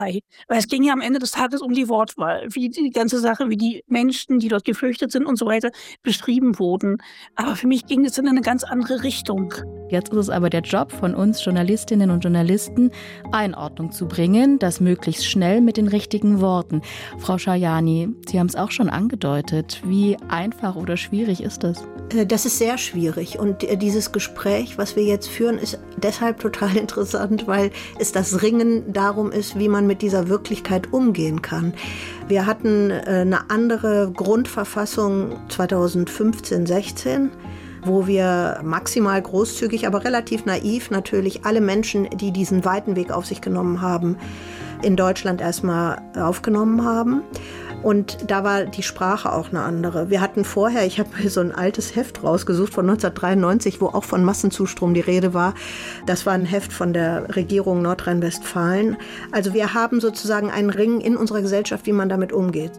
Weil es ging ja am Ende des Tages um die Wortwahl, wie die ganze Sache, wie die Menschen, die dort geflüchtet sind und so weiter, beschrieben wurden. Aber für mich ging es in eine ganz andere Richtung. Jetzt ist es aber der Job von uns Journalistinnen und Journalisten, Einordnung zu bringen, das möglichst schnell mit den richtigen Worten. Frau Schajani, Sie haben es auch schon angedeutet. Wie einfach oder schwierig ist das? Das ist sehr schwierig. Und dieses Gespräch, was wir jetzt führen, ist deshalb total interessant, weil es das Ringen darum ist, wie man mit dieser Wirklichkeit umgehen kann. Wir hatten eine andere Grundverfassung 2015, 16, wo wir maximal großzügig, aber relativ naiv natürlich alle Menschen, die diesen weiten Weg auf sich genommen haben, in Deutschland erstmal aufgenommen haben. Und da war die Sprache auch eine andere. Wir hatten vorher, ich habe mir so ein altes Heft rausgesucht von 1993, wo auch von Massenzustrom die Rede war. Das war ein Heft von der Regierung Nordrhein-Westfalen. Also wir haben sozusagen einen Ring in unserer Gesellschaft, wie man damit umgeht.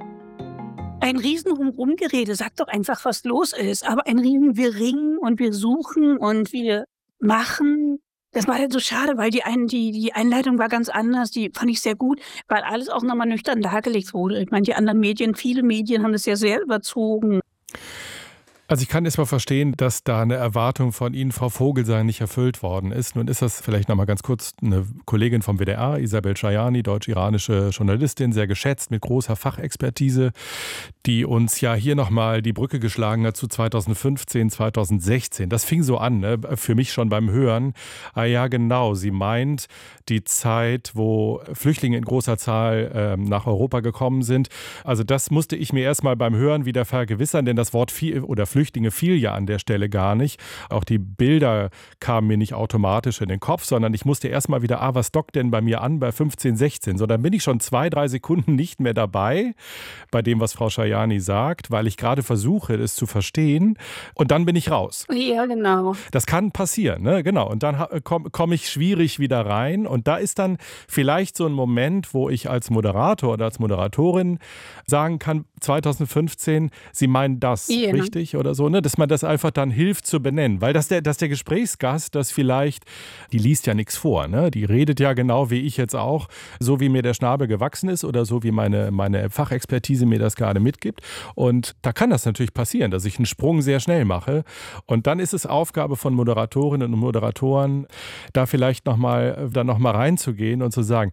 Ein Riesen-Rumgerede, sagt doch einfach, was los ist. Aber ein Riesen, wir ringen und wir suchen und wir machen. Das war halt so schade, weil die Einleitung war ganz anders, die fand ich sehr gut, weil alles auch nochmal nüchtern dargelegt wurde. Ich meine, die anderen Medien, viele Medien haben das ja sehr überzogen. Also ich kann erst mal verstehen, dass da eine Erwartung von Ihnen, Frau Vogelsang, nicht erfüllt worden ist. Nun ist das vielleicht noch mal ganz kurz eine Kollegin vom WDR, Isabel Schajani, deutsch-iranische Journalistin, sehr geschätzt, mit großer Fachexpertise, die uns ja hier noch mal die Brücke geschlagen hat zu 2015, 2016. Das fing so an, ne? Für mich schon beim Hören. Ah ja, genau, sie meint die Zeit, wo Flüchtlinge in großer Zahl nach Europa gekommen sind. Also das musste ich mir erst mal beim Hören wieder vergewissern, denn das Wort Flüchtlinge fiel ja an der Stelle gar nicht. Auch die Bilder kamen mir nicht automatisch in den Kopf, sondern ich musste erst mal wieder, was dockt denn bei mir an bei 15, 16? So, dann bin ich schon 2-3 Sekunden nicht mehr dabei bei dem, was Frau Schajani sagt, weil ich gerade versuche, es zu verstehen. Und dann bin ich raus. Ja, genau. Das kann passieren, ne? Genau. Und dann komme ich schwierig wieder rein. Und da ist dann vielleicht so ein Moment, wo ich als Moderator oder als Moderatorin sagen kann, 2015, Sie meinen das, richtig? Oder so, ne? Dass man das einfach dann hilft zu benennen. Weil dass der Gesprächsgast das vielleicht, die liest ja nichts vor, ne? Die redet ja genau wie ich jetzt auch, so wie mir der Schnabel gewachsen ist oder so wie meine Fachexpertise mir das gerade mitgibt. Und da kann das natürlich passieren, dass ich einen Sprung sehr schnell mache. Und dann ist es Aufgabe von Moderatorinnen und Moderatoren, da vielleicht noch mal reinzugehen und zu sagen,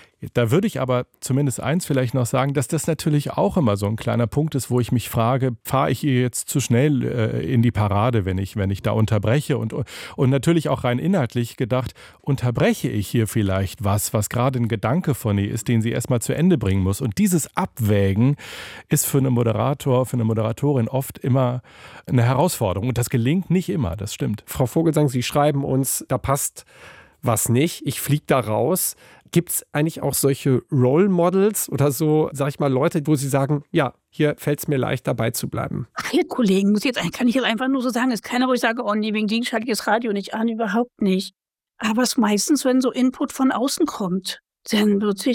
da würde ich aber zumindest eins vielleicht noch sagen, dass das natürlich auch immer so ein kleiner Punkt ist, wo ich mich frage, fahre ich hier jetzt zu schnell in die Parade, wenn ich da unterbreche und natürlich auch rein inhaltlich gedacht, unterbreche ich hier vielleicht was gerade ein Gedanke von ihr ist, den sie erstmal zu Ende bringen muss. Und dieses Abwägen ist für einen Moderator, für eine Moderatorin oft immer eine Herausforderung. Und das gelingt nicht immer, das stimmt. Frau Vogelsang, Sie schreiben uns, da passt was nicht, ich fliege da raus. Gibt es eigentlich auch solche Role Models oder so, sag ich mal, Leute, wo Sie sagen, ja, hier fällt es mir leicht, dabei zu bleiben? Ach, ihr Kollegen, kann ich jetzt einfach nur so sagen, es ist keiner, wo ich sage, oh nee, wegen dem schalte ich das Radio nicht an, überhaupt nicht. Aber es ist meistens, wenn so Input von außen kommt, dann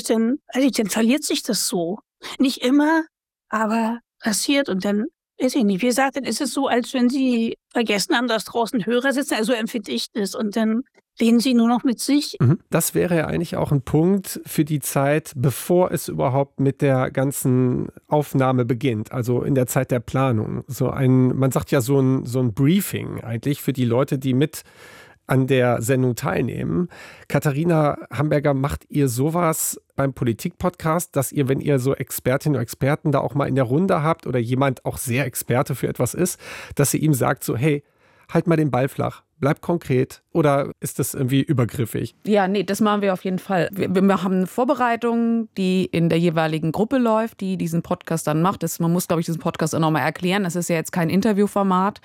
verliert sich das so. Nicht immer, aber passiert und dann, weiß ich nicht, wie gesagt, dann ist es so, als wenn Sie vergessen haben, dass draußen Hörer sitzen, also empfinde ich das und dann reden Sie nur noch mit sich. Das wäre ja eigentlich auch ein Punkt für die Zeit, bevor es überhaupt mit der ganzen Aufnahme beginnt, also in der Zeit der Planung. Man sagt ja so ein Briefing eigentlich für die Leute, die mit an der Sendung teilnehmen. Katharina Hamburger, macht ihr sowas beim Politik-Podcast, dass ihr, wenn ihr so Expertinnen und Experten da auch mal in der Runde habt oder jemand auch sehr Experte für etwas ist, dass ihr ihm sagt so, hey, halt mal den Ball flach. Bleib konkret, oder ist das irgendwie übergriffig? Ja, nee, das machen wir auf jeden Fall. Wir haben eine Vorbereitung, die in der jeweiligen Gruppe läuft, die diesen Podcast dann macht. Man muss, glaube ich, diesen Podcast auch nochmal erklären. Das ist ja jetzt kein Interviewformat,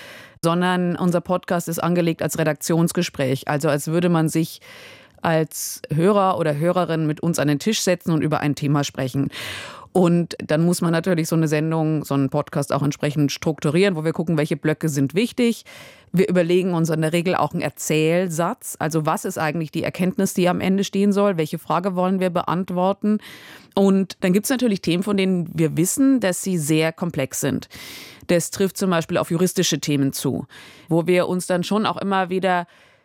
sondern unser Podcast ist angelegt als Redaktionsgespräch. Also als würde man sich als Hörer oder Hörerin mit uns an den Tisch setzen und über ein Thema sprechen. Und dann muss man natürlich so eine Sendung, so einen Podcast auch entsprechend strukturieren, wo wir gucken, welche Blöcke sind wichtig. Wir überlegen uns in der Regel auch einen Erzählsatz. Also was ist eigentlich die Erkenntnis, die am Ende stehen soll? Welche Frage wollen wir beantworten? Und dann gibt es natürlich Themen, von denen wir wissen, dass sie sehr komplex sind. Das trifft zum Beispiel auf juristische Themen zu, wo wir uns dann schon auch immer wieder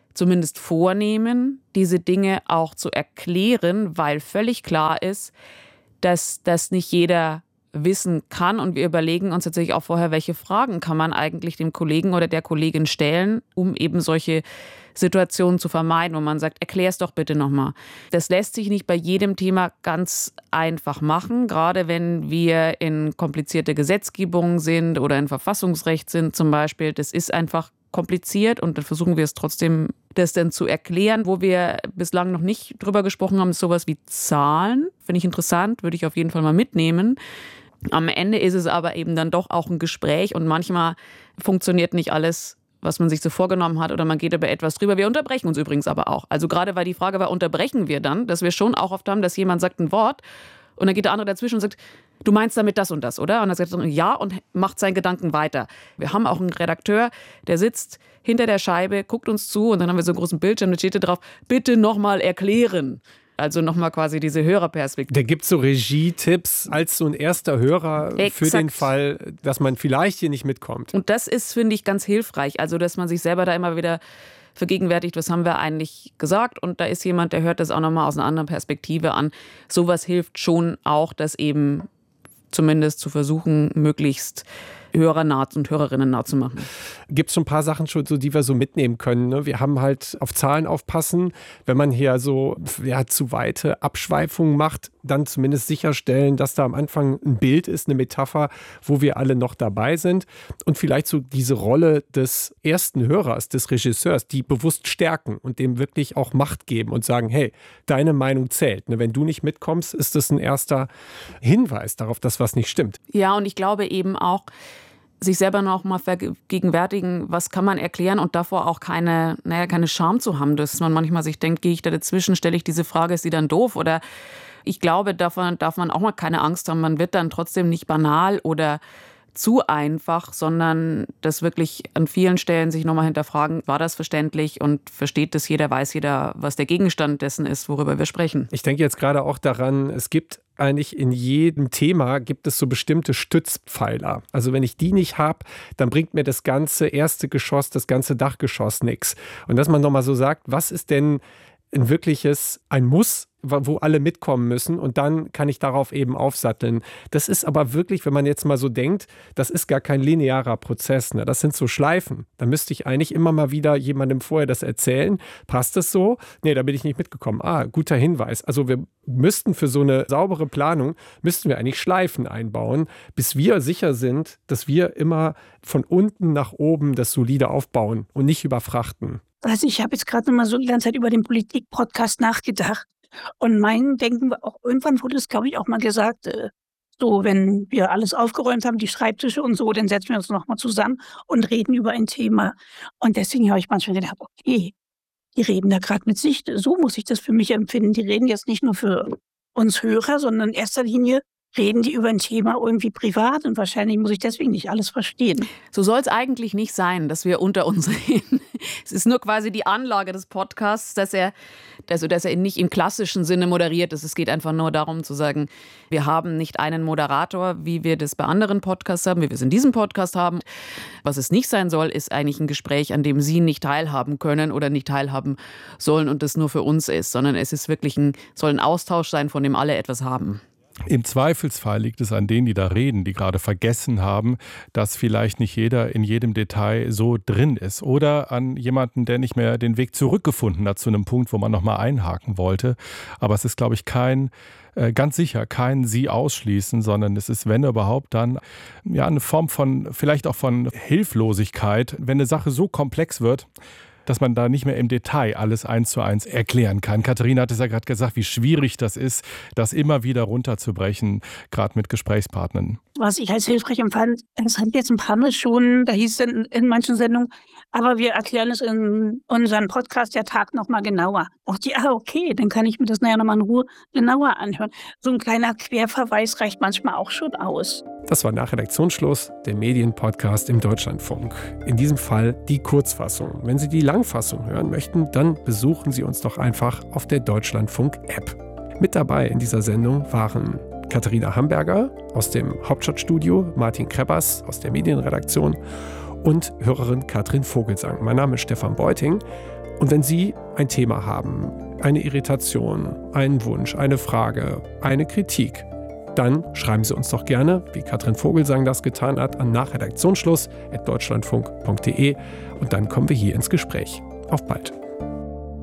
zumindest vornehmen, diese Dinge auch zu erklären, weil völlig klar ist, dass das nicht jeder wissen kann. Und wir überlegen uns tatsächlich auch vorher, welche Fragen kann man eigentlich dem Kollegen oder der Kollegin stellen, um eben solche Situationen zu vermeiden, wo man sagt, erklär es doch bitte nochmal. Das lässt sich nicht bei jedem Thema ganz einfach machen, gerade wenn wir in komplizierte Gesetzgebungen sind oder in Verfassungsrecht sind zum Beispiel. Das ist einfach kompliziert und dann versuchen wir es trotzdem, das dann zu erklären. Wo wir bislang noch nicht drüber gesprochen haben, ist sowas wie Zahlen. Finde ich interessant, würde ich auf jeden Fall mal mitnehmen. Am Ende ist es aber eben dann doch auch ein Gespräch und manchmal funktioniert nicht alles, was man sich so vorgenommen hat oder man geht über etwas drüber. Wir unterbrechen uns übrigens aber auch. Also gerade weil die Frage war, unterbrechen wir dann, dass wir schon auch oft haben, dass jemand sagt ein Wort und dann geht der andere dazwischen und sagt, du meinst damit das und das, oder? Und dann sagt er ja und macht seinen Gedanken weiter. Wir haben auch einen Redakteur, der sitzt hinter der Scheibe, guckt uns zu und dann haben wir so einen großen Bildschirm, da steht da drauf, bitte nochmal erklären. Also nochmal quasi diese Hörerperspektive. Der gibt so Regie-Tipps als so ein erster Hörer für den Fall, dass man vielleicht hier nicht mitkommt. Und das ist, finde ich, ganz hilfreich. Also, dass man sich selber da immer wieder vergegenwärtigt, was haben wir eigentlich gesagt. Und da ist jemand, der hört das auch nochmal aus einer anderen Perspektive an. Sowas hilft schon auch, das eben zumindest zu versuchen, möglichst hörernah und Hörerinnen nah zu machen. Gibt es schon ein paar Sachen, schon so, die wir so mitnehmen können? Ne? Wir haben halt auf Zahlen aufpassen. Wenn man hier so zu weite Abschweifungen macht, dann zumindest sicherstellen, dass da am Anfang ein Bild ist, eine Metapher, wo wir alle noch dabei sind. Und vielleicht so diese Rolle des ersten Hörers, des Regisseurs, die bewusst stärken und dem wirklich auch Macht geben und sagen, hey, deine Meinung zählt. Ne? Wenn du nicht mitkommst, ist das ein erster Hinweis darauf, dass was nicht stimmt. Ja, und ich glaube eben auch, sich selber noch mal vergegenwärtigen, was kann man erklären und davor auch keine Scham zu haben, dass man manchmal sich denkt, gehe ich da dazwischen, stelle ich diese Frage, ist sie dann doof? Oder ich glaube, davon darf man auch mal keine Angst haben, man wird dann trotzdem nicht banal oder zu einfach, sondern das wirklich an vielen Stellen sich nochmal hinterfragen, war das verständlich und versteht das jeder, weiß jeder, was der Gegenstand dessen ist, worüber wir sprechen. Ich denke jetzt gerade auch daran, es gibt eigentlich in jedem Thema gibt es so bestimmte Stützpfeiler. Also wenn ich die nicht habe, dann bringt mir das ganze erste Geschoss, das ganze Dachgeschoss nichts. Und dass man nochmal so sagt, was ist denn ein Muss, wo alle mitkommen müssen und dann kann ich darauf eben aufsatteln. Das ist aber wirklich, wenn man jetzt mal so denkt, das ist gar kein linearer Prozess. Ne? Das sind so Schleifen. Da müsste ich eigentlich immer mal wieder jemandem vorher das erzählen. Passt das so? Nee, da bin ich nicht mitgekommen. Guter Hinweis. Also wir müssten für so eine saubere Planung, müssten wir eigentlich Schleifen einbauen, bis wir sicher sind, dass wir immer von unten nach oben das solide aufbauen und nicht überfrachten. Also ich habe jetzt gerade noch mal so die ganze Zeit über den Politik-Podcast nachgedacht. Und mein Denken war auch, irgendwann wurde es, glaube ich, auch mal gesagt, so, wenn wir alles aufgeräumt haben, die Schreibtische und so, dann setzen wir uns nochmal zusammen und reden über ein Thema. Und deswegen habe ich manchmal gedacht, okay, die reden da gerade mit sich, so muss ich das für mich empfinden. Die reden jetzt nicht nur für uns Hörer, sondern in erster Linie reden die über ein Thema irgendwie privat und wahrscheinlich muss ich deswegen nicht alles verstehen. So soll es eigentlich nicht sein, dass wir unter uns reden. Es ist nur quasi die Anlage des Podcasts, dass er nicht im klassischen Sinne moderiert ist. Es geht einfach nur darum zu sagen, wir haben nicht einen Moderator, wie wir das bei anderen Podcasts haben, wie wir es in diesem Podcast haben. Was es nicht sein soll, ist eigentlich ein Gespräch, an dem Sie nicht teilhaben können oder nicht teilhaben sollen und das nur für uns ist, sondern es ist wirklich soll ein Austausch sein, von dem alle etwas haben. Im Zweifelsfall liegt es an denen, die da reden, die gerade vergessen haben, dass vielleicht nicht jeder in jedem Detail so drin ist. Oder an jemanden, der nicht mehr den Weg zurückgefunden hat zu einem Punkt, wo man nochmal einhaken wollte. Aber es ist, glaube ich, ganz sicher kein Sie ausschließen, sondern es ist, wenn überhaupt, dann eine Form vielleicht auch von Hilflosigkeit, wenn eine Sache so komplex wird, dass man da nicht mehr im Detail alles 1:1 erklären kann. Katharina hat es ja gerade gesagt, wie schwierig das ist, das immer wieder runterzubrechen, gerade mit Gesprächspartnern. Was ich als hilfreich empfand, das hat jetzt ein paar Mal schon, da hieß es in manchen Sendungen, aber wir erklären es in unserem Podcast der Tag nochmal genauer. Okay, dann kann ich mir das nachher nochmal in Ruhe genauer anhören. So ein kleiner Querverweis reicht manchmal auch schon aus. Das war nach Redaktionsschluss der Medienpodcast im Deutschlandfunk. In diesem Fall die Kurzfassung. Wenn Sie die Langfassung hören möchten, dann besuchen Sie uns doch einfach auf der Deutschlandfunk-App. Mit dabei in dieser Sendung waren Katharina Hamberger aus dem Hauptstadtstudio, Martin Kreppers aus der Medienredaktion und Hörerin Katrin Vogelsang. Mein Name ist Stefan Beuting Und wenn Sie ein Thema haben, eine Irritation, einen Wunsch, eine Frage, eine Kritik, dann schreiben Sie uns doch gerne, wie Katrin Vogelsang das getan hat, an nachredaktionsschluss@deutschlandfunk.de und dann kommen wir hier ins Gespräch. Auf bald.